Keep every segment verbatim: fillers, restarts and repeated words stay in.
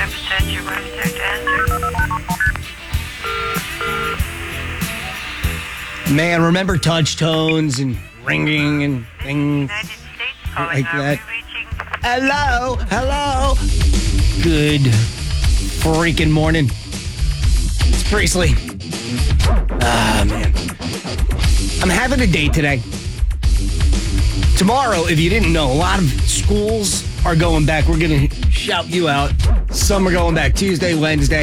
percent your wife there to answer. Man, remember touch tones and ringing and things United States calling. like Are that? we reaching? Hello, hello. Good freaking morning. It's Priestley. Ah, man. I'm having a day today. Tomorrow, if you didn't know, a lot of schools are going back. We're going to shout you out. Some are going back Tuesday, Wednesday.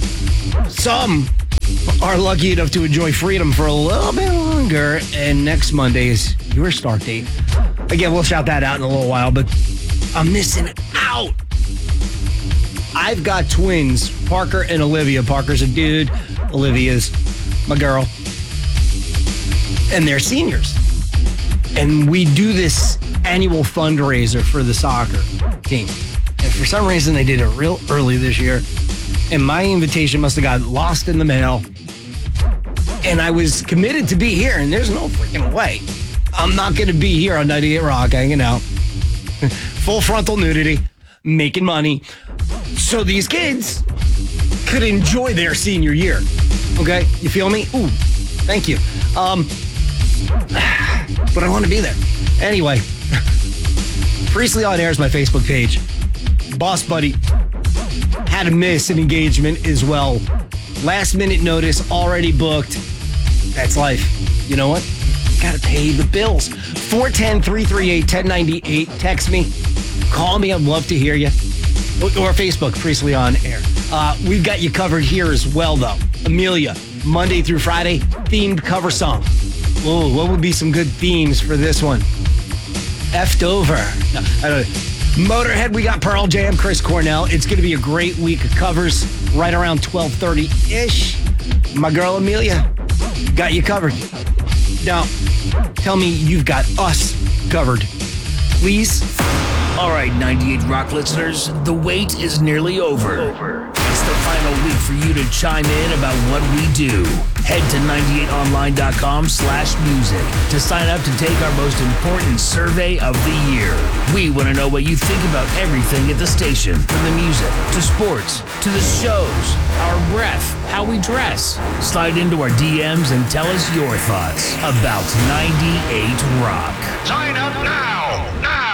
Some are lucky enough to enjoy freedom for a little bit longer. And next Monday is your start date. Again, we'll shout that out in a little while, but I'm missing out. I've got twins, Parker and Olivia. Parker's a dude. Olivia's my girl. And they're seniors. And we do this annual fundraiser for the soccer team. And for some reason, they did it real early this year. And my invitation must have got lost in the mail. And I was committed to be here, and there's no freaking way I'm not going to be here on ninety-eight Rock hanging out. Full frontal nudity, making money. So these kids could enjoy their senior year. Okay? You feel me? Ooh, thank you. Um, but I want to be there. Anyway, Priestley on Air is my Facebook page. Boss Buddy had to miss an engagement as well. Last minute notice, already booked. That's life. You know what? Got to pay the bills. four one zero, three three eight, one zero nine eight. Text me. Call me. I'd love to hear you. Or Facebook, Priestley on Air. Uh, we've got you covered here as well, though. Amelia, Monday through Friday, themed cover song. Whoa, what would be some good themes for this one? Effed over. No, I don't know. Motorhead, we got Pearl Jam, Chris Cornell. It's going to be a great week of covers right around twelve thirty-ish. My girl Amelia got you covered. Now, tell me you've got us covered, please. All right, ninety-eight Rock listeners, the wait is nearly over. over. It's the final week for you to chime in about what we do. Head to ninety-eight online dot com slash music to sign up to take our most important survey of the year. We want to know what you think about everything at the station, from the music to sports to the shows, our breath, how we dress. Slide into our D Ms and tell us your thoughts about ninety-eight Rock. Sign up now! Now!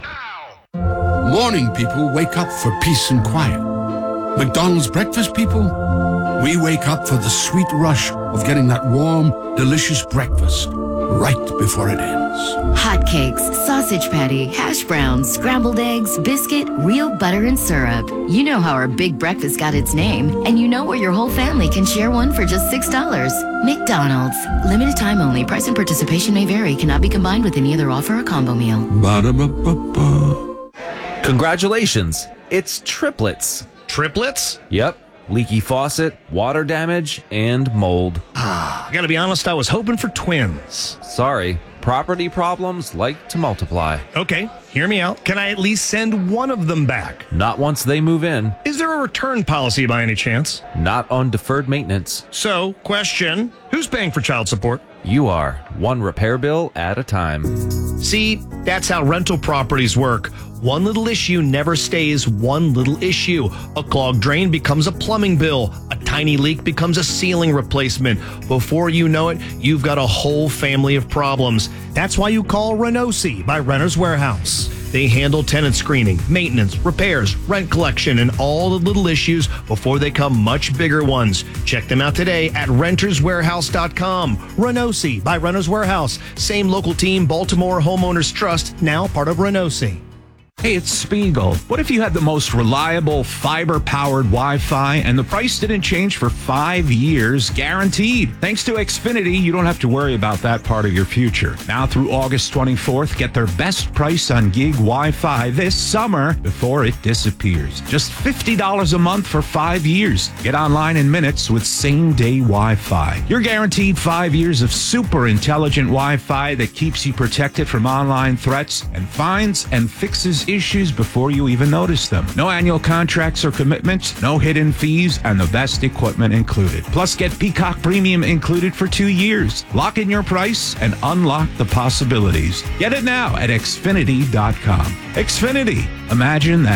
Morning people wake up for peace and quiet. McDonald's breakfast people, we wake up for the sweet rush of getting that warm, delicious breakfast right before it ends. Hotcakes, sausage patty, hash browns, scrambled eggs, biscuit, real butter and syrup. You know how our big breakfast got its name, and you know where your whole family can share one for just six dollars. McDonald's. Limited time only. Price and participation may vary. Cannot be combined with any other offer or combo meal. Ba-da-ba-ba-ba. Congratulations, it's triplets. Triplets? Yep, leaky faucet, water damage, and mold. Ah, I gotta be honest, I was hoping for twins. Sorry, property problems like to multiply. Okay, hear me out. Can I at least send one of them back? Not once they move in. Is there a return policy by any chance? Not on deferred maintenance. So, question, who's paying for child support? You are, one repair bill at a time. See, that's how rental properties work. One little issue never stays one little issue. A clogged drain becomes a plumbing bill. A tiny leak becomes a ceiling replacement. Before you know it, you've got a whole family of problems. That's why you call Renosi by Renter's Warehouse. They handle tenant screening, maintenance, repairs, rent collection, and all the little issues before they come much bigger ones. Check them out today at renters warehouse dot com. Renosi by Renter's Warehouse. Same local team, Baltimore Homeowners Trust, now part of Renosi. Hey, it's Spiegel. What if you had the most reliable fiber-powered Wi-Fi and the price didn't change for five years, guaranteed? Thanks to Xfinity, you don't have to worry about that part of your future. Now through August twenty-fourth, get their best price on gig Wi-Fi this summer before it disappears. Just fifty dollars a month for five years. Get online in minutes with same-day Wi-Fi. You're guaranteed five years of super intelligent Wi-Fi that keeps you protected from online threats and finds and fixes issues before you even notice them. No annual contracts or commitments, no hidden fees, and the best equipment included. Plus, get Peacock Premium included for two years. Lock in your price and unlock the possibilities. Get it now at Xfinity dot com. Xfinity. Imagine that.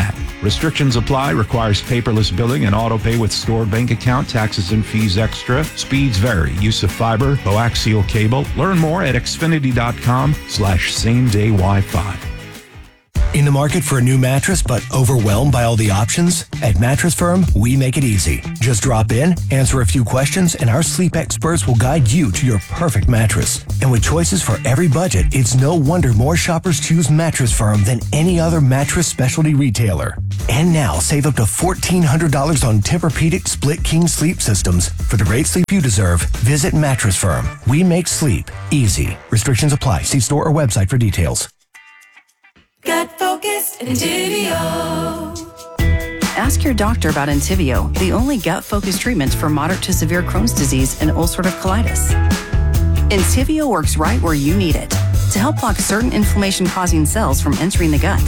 Restrictions apply. Requires paperless billing and auto pay with stored bank account. Taxes and fees extra. Speeds vary. Use of fiber, coaxial cable. Learn more at xfinity.com slash same day Wi-Fi. In the market for a new mattress but overwhelmed by all the options? At Mattress Firm, we make it easy. Just drop in, answer a few questions, and our sleep experts will guide you to your perfect mattress. And with choices for every budget, it's no wonder more shoppers choose Mattress Firm than any other mattress specialty retailer. And now, save up to fourteen hundred dollars on Tempur-Pedic Split King sleep systems. For the great sleep you deserve, visit Mattress Firm. We make sleep easy. Restrictions apply. See store or website for details. Gut Focus and Entivio. Ask your doctor about Entivio, the only gut-focused treatment for moderate to severe Crohn's disease and ulcerative colitis. Entivio works right where you need it to help block certain inflammation-causing cells from entering the gut.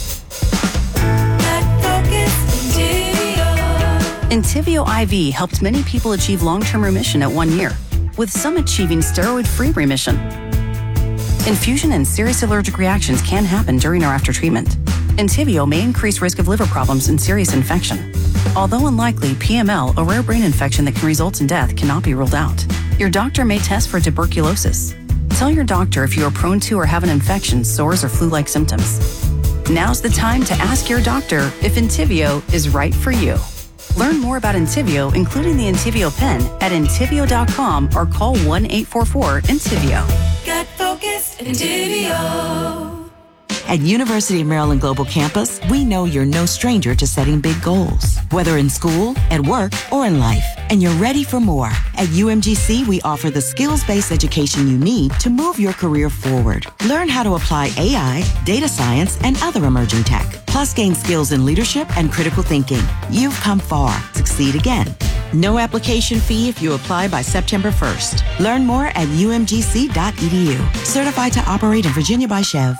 Gut Focus Entivio. Entivio I V helped many people achieve long-term remission at one year, with some achieving steroid-free remission. Infusion and serious allergic reactions can happen during or after treatment. Entivio may increase risk of liver problems and serious infection. Although unlikely, P M L, a rare brain infection that can result in death, cannot be ruled out. Your doctor may test for tuberculosis. Tell your doctor if you are prone to or have an infection, sores, or flu-like symptoms. Now's the time to ask your doctor if Entivio is right for you. Learn more about Entivio, including the Entivio pen, at entivio dot com or call one eight four four Entivio. Gut Focus and Entivio. At University of Maryland Global Campus, we know you're no stranger to setting big goals, whether in school, at work, or in life, and you're ready for more. At U M G C, we offer the skills-based education you need to move your career forward. Learn how to apply A I, data science, and other emerging tech, plus gain skills in leadership and critical thinking. You've come far. Succeed again. No application fee if you apply by September first. Learn more at u m g c dot e d u. Certified to operate in Virginia by Chev.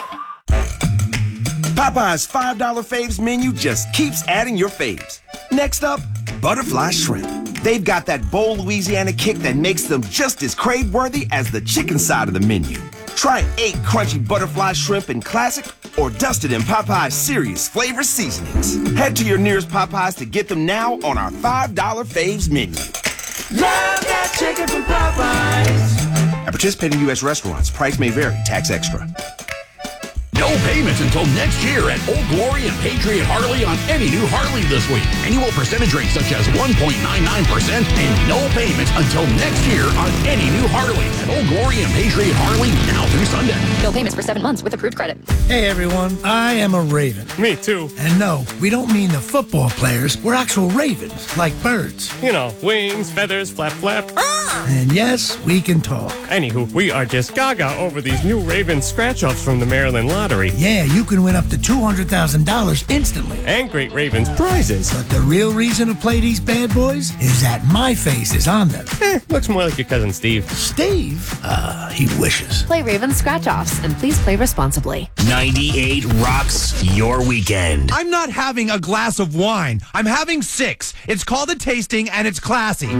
Popeye's five dollar faves menu just keeps adding your faves. Next up, butterfly shrimp. They've got that bold Louisiana kick that makes them just as crave-worthy as the chicken side of the menu. Try eight crunchy butterfly shrimp in classic or dusted in Popeye's serious flavor seasonings. Head to your nearest Popeye's to get them now on our five dollar faves menu. Love that chicken from Popeyes. At participating U S restaurants, price may vary, tax extra. No payments until next year at Old Glory and Patriot Harley on any new Harley this week. Annual percentage rates such as one point nine nine percent and no payments until next year on any new Harley at Old Glory and Patriot Harley now through Sunday. No payments for seven months with approved credit. Hey everyone, I am a Raven. Me too. And no, we don't mean the football players. We're actual ravens, like birds. You know, wings, feathers, flap, flap. And yes, we can talk. Anywho, we are just gaga over these new Raven scratch-offs from the Maryland Lottery. Yeah, you can win up to two hundred thousand dollars instantly. And Great Ravens prizes. But the real reason to play these bad boys is that my face is on them. Eh, looks more like your cousin Steve. Steve? Uh, he wishes. Play Raven scratch-offs and please play responsibly. ninety-eight rocks your weekend. I'm not having a glass of wine. I'm having six. It's called a tasting and it's classy.